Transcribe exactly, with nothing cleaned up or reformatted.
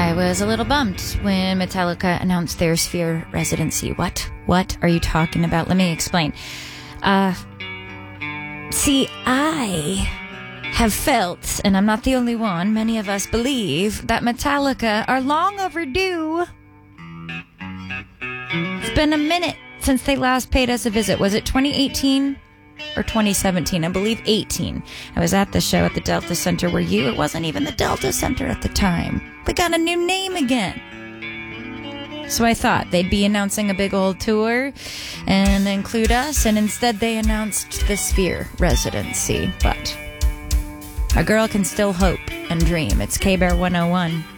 I was a little bummed when Metallica announced their Sphere residency. What? What are you talking about? Let me explain. Uh, see, I have felt, and I'm not the only one, many of us believe that Metallica are long overdue. It's been a minute since they last paid us a visit. Was it twenty eighteen or twenty seventeen? I believe eighteen. I was at the show at the Delta Center. Were you? It wasn't even the Delta Center at the time. They got a new name again. So I thought they'd be announcing a big old tour and include us, and instead they announced the Sphere residency. But a girl can still hope and dream. It's K-Bear one oh one.